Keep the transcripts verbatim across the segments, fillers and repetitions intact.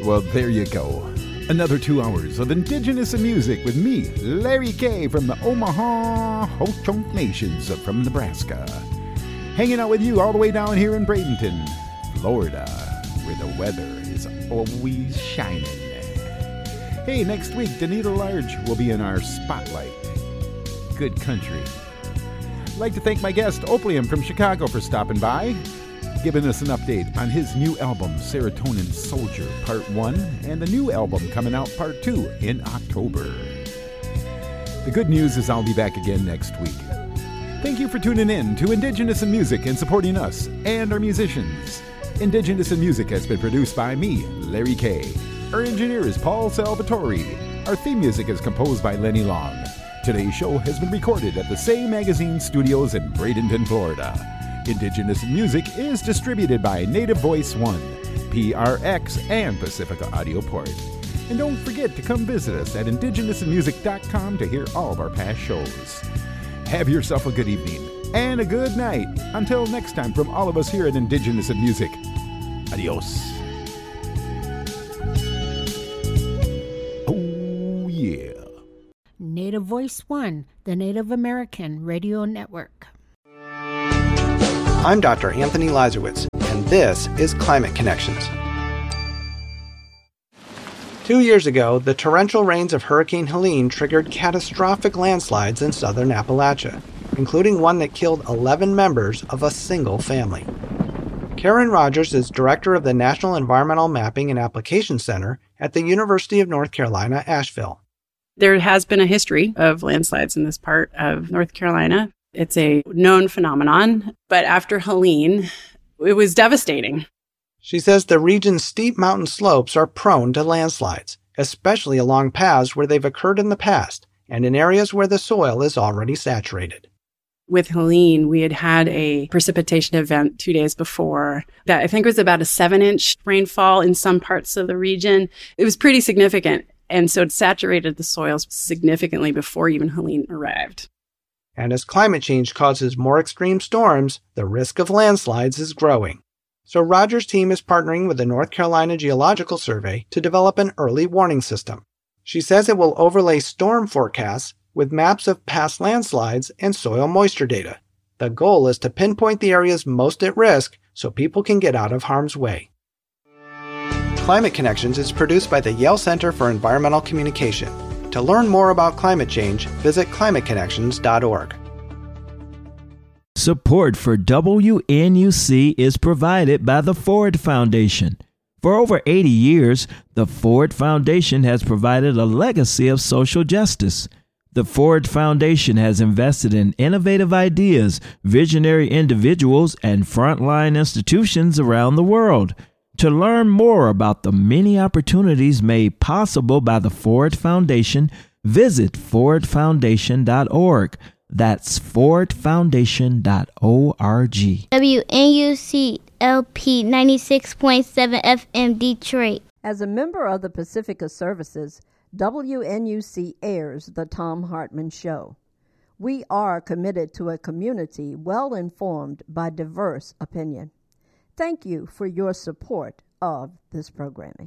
Well, there you go. Another two hours of Indigenous music with me, Larry K. from the Omaha Ho-Chunk Nations from Nebraska. Hanging out with you all the way down here in Bradenton, Florida, where the weather is always shining. Hey, next week, Danita Large will be in our spotlight. Good country. I'd like to thank my guest, Opium from Chicago, for stopping by, giving us an update on his new album, Serotonin Soldier, Part one, and the new album coming out, Part two, in October. The good news is I'll be back again next week. Thank you for tuning in to Indigenous in Music and supporting us and our musicians. Indigenous in Music has been produced by me, Larry K. Our engineer is Paul Salvatore. Our theme music is composed by Lenny Long. Today's show has been recorded at the Say Magazine Studios in Bradenton, Florida. Indigenous in Music is distributed by Native Voice One, P R X, and Pacifica Audio Port. And don't forget to come visit us at indigenous in music dot com to hear all of our past shows. Have yourself a good evening and a good night. Until next time, from all of us here at Indigenous in Music, adios. Oh, yeah. Native Voice One, the Native American Radio Network. I'm Doctor Anthony Lazarowitz, and this is Climate Connections. Two years ago, the torrential rains of Hurricane Helene triggered catastrophic landslides in southern Appalachia, including one that killed eleven members of a single family. Karen Rogers is director of the National Environmental Mapping and Application Center at the University of North Carolina, Asheville. There has been a history of landslides in this part of North Carolina. It's a known phenomenon, but after Helene, it was devastating. She says the region's steep mountain slopes are prone to landslides, especially along paths where they've occurred in the past and in areas where the soil is already saturated. With Helene, we had had a precipitation event two days before that I think was about a seven-inch rainfall in some parts of the region. It was pretty significant, and so it saturated the soils significantly before even Helene arrived. And as climate change causes more extreme storms, the risk of landslides is growing. So Rogers' team is partnering with the North Carolina Geological Survey to develop an early warning system. She says it will overlay storm forecasts with maps of past landslides and soil moisture data. The goal is to pinpoint the areas most at risk so people can get out of harm's way. Climate Connections is produced by the Yale Center for Environmental Communication. To learn more about climate change, visit climate connections dot org. Support for W N U C is provided by the Ford Foundation. For over eighty years, the Ford Foundation has provided a legacy of social justice. The Ford Foundation has invested in innovative ideas, visionary individuals, and frontline institutions around the world. To learn more about the many opportunities made possible by the Ford Foundation, visit ford foundation dot org. That's ford foundation dot org. W N U C L P ninety-six point seven F M Detroit. As a member of the Pacifica Services, W N U C airs The Thom Hartmann Show. We are committed to a community well informed by diverse opinion. Thank you for your support of this programming.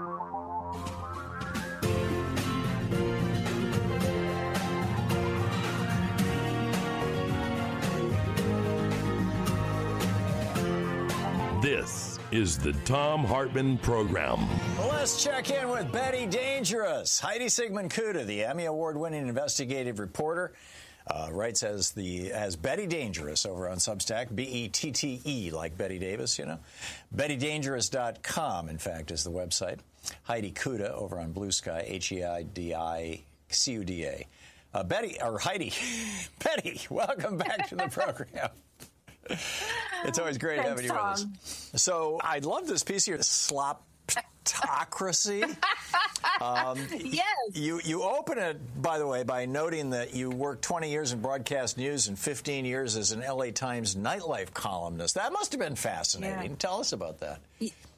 This is the Thom Hartmann Program. Well, let's check in with Betty Dangerous. Heidi Sigmund-Kuta, the Emmy Award-winning investigative reporter, uh, writes as the as Betty Dangerous over on Substack, B E T T E, like Betty Davis, you know. betty dangerous dot com, in fact, is the website. Heidi Kuta over on Blue Sky, H E I D I C U D A. Uh, Betty, or Heidi, Betty, welcome back to the program. It's always great Thanks, having you Tom. with us. So I love this piece here, Sloptocracy. um, yes. You you open it, by the way, by noting that you worked twenty years in broadcast news and fifteen years as an L A Times nightlife columnist. That must have been fascinating. Yeah. Tell us about that.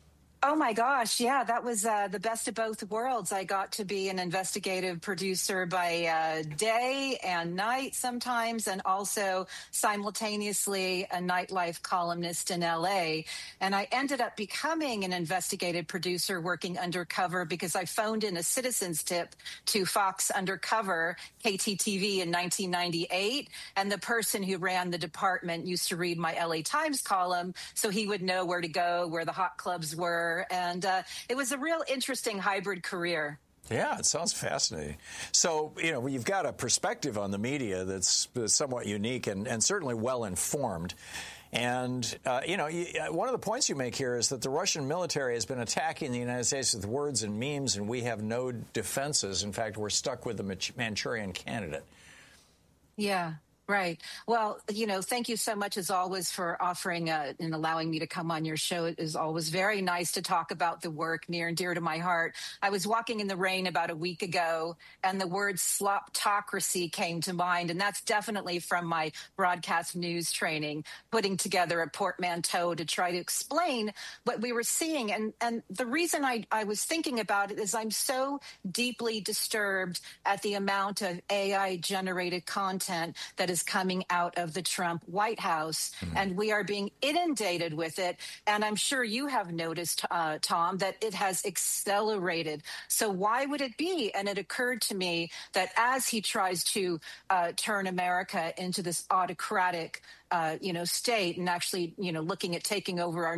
Oh my gosh, yeah, that was uh, the best of both worlds. I got to be an investigative producer by uh, day and night sometimes, and also simultaneously a nightlife columnist in L A. And I ended up becoming an investigative producer working undercover because I phoned in a citizen's tip to Fox Undercover, K T T V, in nineteen ninety-eight. And the person who ran the department used to read my L A Times column, so he would know where to go, where the hot clubs were. And uh, it was a real interesting hybrid career. Yeah, it sounds fascinating. So, you know, you've got a perspective on the media that's somewhat unique and, and certainly well-informed. And, uh, you know, you, one of the points you make here is that the Russian military has been attacking the United States with words and memes, and we have no defenses. In fact, we're stuck with the Manchurian candidate. Yeah. Right. Well, you know, thank you so much, as always, for offering uh, and allowing me to come on your show. It is always very nice to talk about the work near and dear to my heart. I was walking in the rain about a week ago, and the word sloptocracy came to mind. And that's definitely from my broadcast news training, putting together a portmanteau to try to explain what we were seeing. And, and the reason I, I was thinking about it is I'm so deeply disturbed at the amount of A I-generated content that is is coming out of the Trump White House, mm-hmm. and we are being inundated with it. And I'm sure you have noticed, uh, Tom, that it has accelerated. So why would it be? And it occurred to me that as he tries to uh, turn America into this autocratic, uh, you know, state, and actually, you know, looking at taking over our